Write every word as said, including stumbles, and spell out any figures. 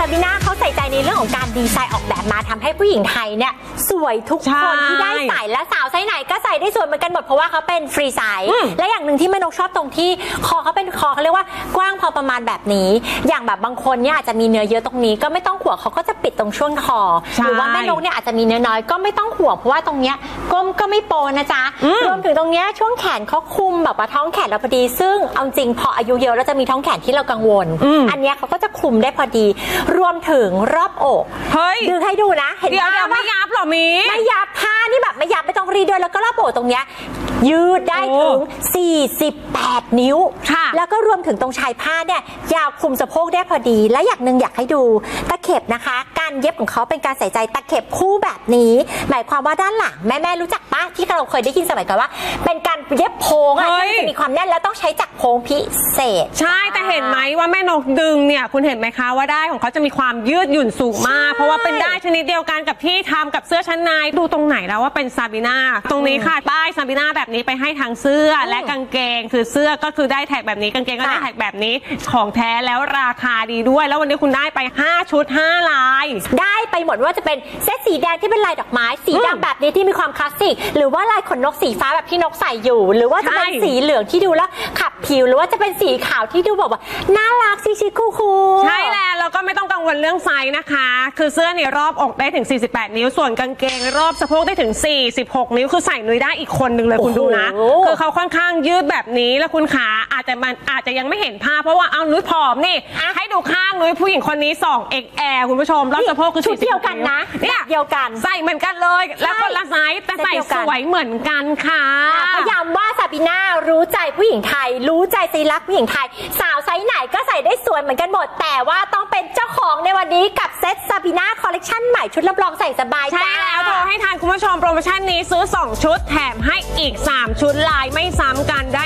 บิน่าเขาใส่ใจในเรื่องของการดีไซน์ออกแบบมาทำให้ผู้หญิงไทยเนี่ยสวยทุกคนที่ได้ใส่และสาวไซส์ไหนก็ใส่ได้สวยเหมือนกันหมดเพราะว่าเขาเป็นฟรีไซส์และอย่างหนึ่งที่แม่นกชอบตรงที่คอเขาเป็นคอเขาเรียกว่ากว้างพอประมาณแบบนี้อย่างแบบบางคนเนี่ยอาจจะมีเนื้อเยอะตรงนี้ก็ไม่ต้องห่วงเขาก็จะปิดตรงช่วงคอหรือว่าแม่นกเนี่ยอาจจะมีเนื้อน้อยก็ไม่ต้องห่วงเพราะว่าตรงเนี้ยก้มก็ไม่โปนะจ๊ะรวมถึงตรงเนี้ยช่วงแขนเขาคุมแบบว่าท้องแขนเราพอดีซึ่งเอาจริงพออายุเยอะเราจะมีท้องแขนที่เรากังวลอันเนี้ยเขาก็จะคลุมได้พอดีรวมถึงรอบอกดึงให้ดูนะเห็นไหมไม่ยับหรอมีไม่ยับผ้านี่แบบไม่ยับไม่ต้องรีด้วยแล้วก็รอบอกตรงเนี้ยยืดได้ถึงสี่สิบแปดนิ้วแล้วก็รวมถึงตรงชายผ้าเนี่ยยาวคลุมสะโพกได้พอดีและอย่างหนึ่งอยากให้ดูตะเข็บนะคะการเย็บของเขาเป็นการใส่ใจตะเข็บคู่แบบนี้หมายความว่าด้านหลังแม่แม่รู้จักปะที่เราเคยได้ยินสมัยก่อนว่าเป็นการเย็บโพงอะที่จะมีความแน่นแล้วต้องใช้จักรโพงพิเศษใช่แต่เห็นไหมว่าแม่นกดึงเนี่ยคุณเห็นไหมคะว่าได้ของเขาจะมีความยืดหยุ่นสูงมากเพราะว่าเป็นได้ชนิดเดียวกันกับที่ทำกับเสื้อชั้นในดูตรงไหนแล้วว่าเป็นซาบีน่าตรงนี้ค่ะป้ายซาบีน่าแบบนี้ไปให้ทางเสื้อและกางเกงคือเสื้อก็คือได้แท็กแบบนี้กางเกงก็ได้แท็กแบบนี้ของแท้แล้วราคาดีด้วยแล้ววันนี้คุณได้ไปห้าชุดห้าลายได้ไปหมดว่าจะเป็นเซตสีแดงที่เป็นลายดอกไม้สีดำแบบนี้ที่มีความคลาสสิกหรือว่าลายขนนกสีฟ้าแบบที่นกใส่อยู่หรือว่าจะเป็นสีเหลืองที่ดูแล้วขับผิวหรือว่าจะเป็นสีขาวที่ดูแบบว่าน่ารักชิชิคูคูใช่แล้วแล้วก็ไม่ต้องกังวลเรื่องไซส์นะคะคือเสื้อเนี่ยรอบอกได้ถึงสี่สิบแปดนิ้วส่วนกางเกงรอบสะโพกได้ถึงสี่สิบหกนิ้วคือใส่นุ้ยได้อีกคนนึงเลยคุณดูนะคือเขาค่อนข้างยืดแบบนี้แล้วคุณขาอาจจะมันอาจจะยังไม่เห็นภาพเพราะว่าเอานุ้ยผอมนี่ให้ดูข้างนุ้ยผู้หญิงคนนี้สอง เอ็กซ์ แอล คุณผู้ชมรอบสะโพกคือชุดเดียวกันนะเนี่ยเดียวกันใส่เหมือนกันเลยแล้วคนละไซส์แต่ใส่สวยเหมือนกันค่ะพยายามว่าซาบีน่ารู้ใจผู้หญิงไทยรู้ใจใจรักผู้หญิงไทยสาวไซส์ไหนก็ใส่ได้สวยเหมือนกันหมดแต่ว่าต้องเป็นเจ้าของในวันนี้กับเซ็ตซาบีน่าคอลเลคชันใหม่ชุดรับรองใส่สบายใช่แล้วโทรให้ทานคุณผู้ชมโปรโมชั่นนี้ซื้อสองชุดแถมให้อีกสามชุดลายไม่ซ้ำกันได้